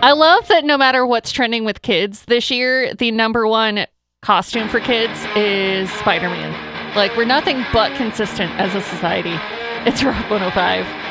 I love that no matter what's trending with kids this year, the number one costume for kids is Spider-Man. Like, we're nothing but consistent as a society. It's Rock 105.